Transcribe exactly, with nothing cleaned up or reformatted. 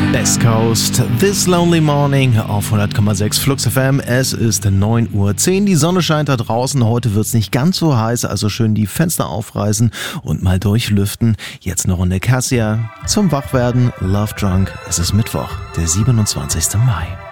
Best Coast, This Lonely Morning auf hundert Komma sechs Flux F M. Es ist neun Uhr zehn, die Sonne scheint da draußen. Heute wird's nicht ganz so heiß, also schön die Fenster aufreißen und mal durchlüften. Jetzt eine Runde Cassia zum Wachwerden, Love Drunk. Es ist Mittwoch, der siebenundzwanzigsten Mai.